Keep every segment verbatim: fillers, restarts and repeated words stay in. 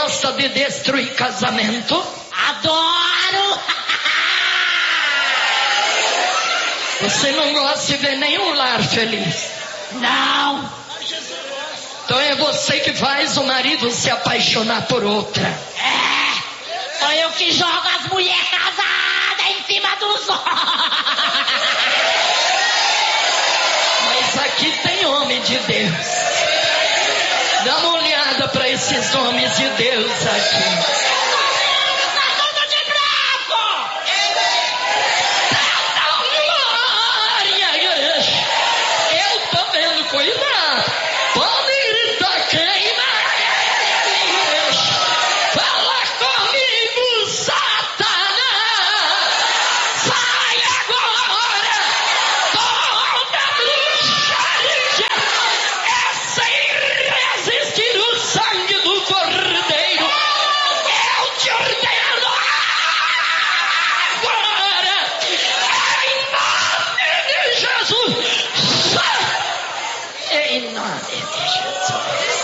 gosta de destruir casamento? Adoro! Você não gosta de ver nenhum lar feliz? Não. Então é você que faz o marido se apaixonar por outra. É, sou eu que jogo as mulheres casadas em cima dos homens. Mas aqui tem homem de Deus. Dá uma olhada para esses homens de Deus aqui. Cuidado! Pode gritar, queima! Fala comigo, Satanás! Sai agora! Toda bruxaria! É sem resistir o sangue do Cordeiro! Eu te ordeno agora! Em nome de Jesus! Em nome de Jesus.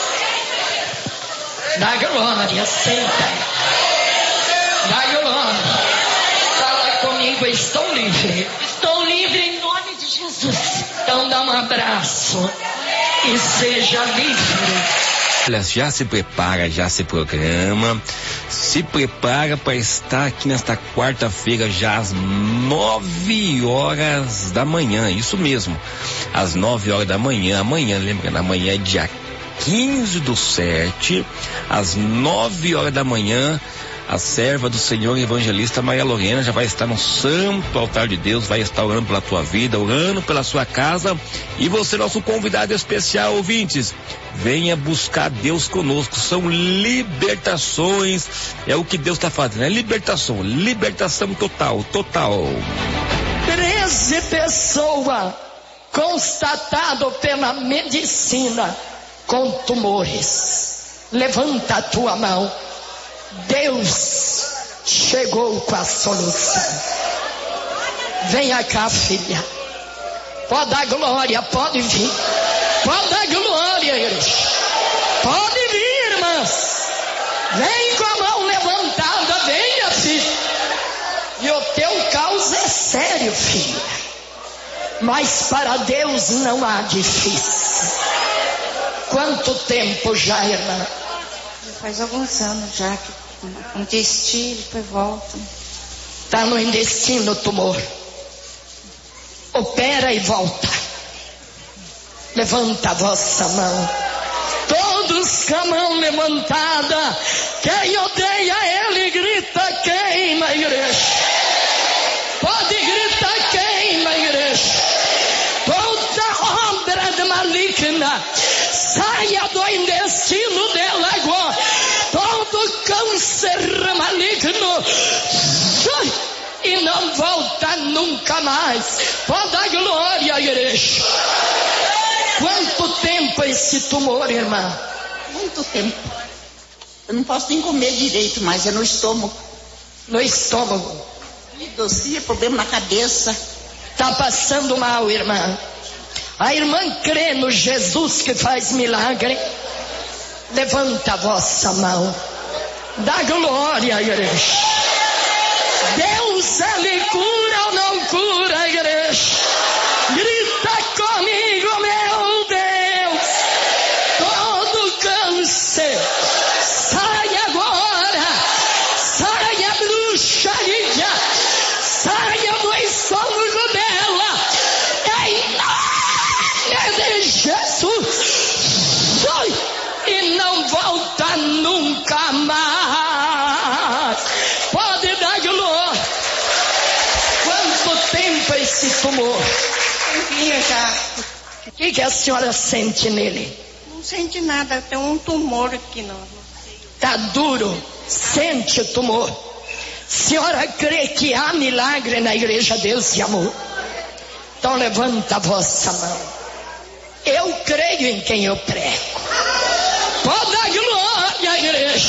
Dá glória, senta. Dá glória. Fala comigo, estou livre. Estou livre em nome de Jesus. Então dá um abraço e seja livre. Olha, já se prepara, já se programa, se prepara para estar aqui nesta quarta-feira já às nove horas da manhã, isso mesmo, às nove horas da manhã, amanhã, lembra, amanhã é dia quinze do sete, às nove horas da manhã, a serva do Senhor evangelista Maria Lorena já vai estar no santo altar de Deus, vai estar orando pela tua vida, orando pela sua casa, e você, nosso convidado especial, ouvintes, venha buscar Deus conosco, são libertações, é o que Deus está fazendo, é libertação, libertação total, total. Treze pessoas constatado pela medicina com tumores. Levanta a tua mão. Deus chegou com a solução. Venha cá, filha. Pode dar glória, pode vir. Pode dar glória, igreja. Pode vir, irmãs. Vem com a mão levantada, venha, filha. E o teu caos é sério, filha. Mas para Deus não há difícil. Quanto tempo já, irmã? Faz alguns anos já que um intestino, depois volta. Está no intestino o tumor. Opera e volta. Levanta a vossa mão. Todos com a mão levantada. Quem odeia ele grita queima, igreja. Pode gritar queima, igreja. Toda obra de maligna saia do intestino dela agora. Todo câncer maligno sai e não volta nunca mais. Pode dar glória, igreja. Quanto tempo esse tumor, irmã? Muito tempo. Eu não posso nem comer direito mais, é no estômago. No estômago. Me docia, problema na cabeça. Está passando mal, irmã. A irmã crê no Jesus que faz milagre. Levanta a vossa mão. Dá glória, igreja. Deus, ele cura ou não cura, igreja? Grita comigo, meu Deus. Todo câncer sai agora. Sai a bruxaria. Saia do estômago dela. Em nome de Jesus. Sai e não volta nunca mais. Pode dar glória. Quanto tempo esse tumor? Um dia já. O que, que a senhora sente nele? Não sente nada, tem um tumor aqui não. Tá duro. Sente o tumor. Senhora crê que há milagre na igreja Deus de Amor? Então levanta a vossa mão. Eu creio em quem eu prego. Pode dar glória, igreja.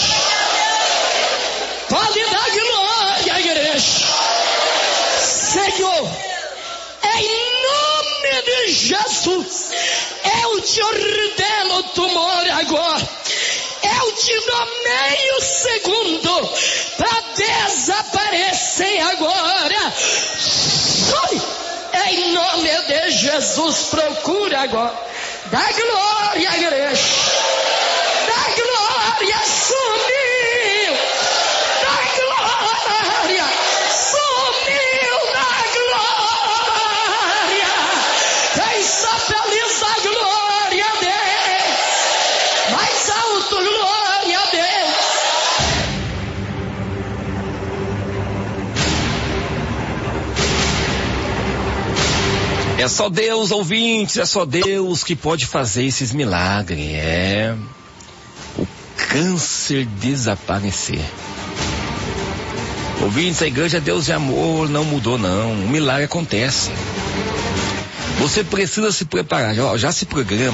Pode dar glória, igreja. Senhor, em nome de Jesus, eu te ordeno o tumor agora. eu te dou meio segundo para desaparecer agora. Sai! Em nome de Jesus, procura agora. Dá glória à igreja. Dá glória, sumiu. Dá glória, sumiu. Dá glória. Quem está feliz, dá glória a Deus. Mais alto, glória a Deus. É só Deus, ouvintes, é só Deus que pode fazer esses milagres. É o câncer desaparecer. Ouvintes, a igreja Deus de Amor não mudou não, o milagre acontece. Você precisa se preparar, já, já se programa.